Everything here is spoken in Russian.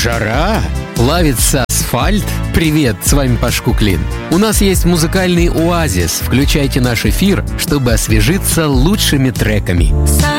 Жара? Плавится асфальт? Привет, с вами Паш Куклин. У нас есть музыкальный оазис. Включайте наш эфир, чтобы освежиться лучшими треками.